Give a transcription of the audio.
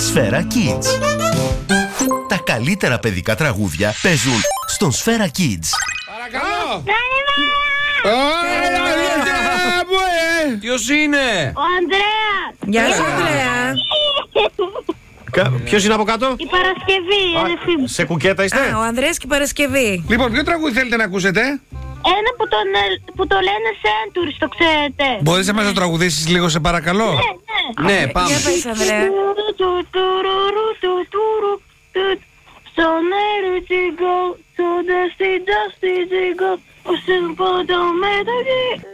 Σφαίρα Kids. Τα καλύτερα παιδικά τραγούδια παίζουν στον Σφαίρα Kids. Παρακαλώ! Ποιος είναι? Ο Ανδρέας! Γεια σου, Ανδρέα. Ποιος είναι από κάτω? Η Παρασκευή, αδερφή μου. Σε κουκέτα είστε? Ο Ανδρέας και η Παρασκευή. Λοιπόν, ποιο τραγούδι θέλετε να ακούσετε? Ένα που το λένε Centuries, το ξέρετε. Μπορείς να μας το τραγουδήσεις λίγο, σε παρακαλώ? Ναι, πάμε. Για πες, Ανδρέα. So let it go, so dusty, dusty, go. Oh, simple, don't make it.